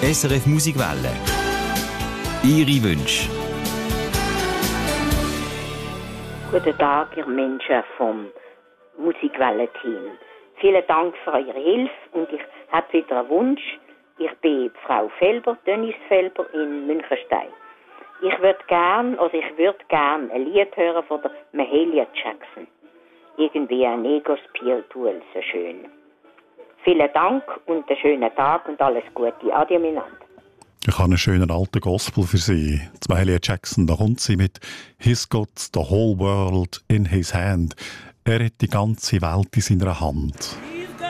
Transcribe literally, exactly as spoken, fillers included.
S R F Musikwelle. Ihre Wünsche. Guten Tag, ihr Menschen vom Musikwelle-Team. Vielen Dank für eure Hilfe und ich habe wieder einen Wunsch. Ich bin Frau Felber, Dennis Felber in Münchenstein. Ich würde gern, oder ich würde gern ein Lied hören von der Mahalia Jackson. Irgendwie ein Ego Spiritual, so schön. Vielen Dank und einen schönen Tag und alles Gute. Adieu miteinander. Ich habe einen schönen alten Gospel für Sie. Die Mahalia Jackson, da kommt sie mit «He's got the whole world in his hand». Er hat die ganze Welt in seiner Hand.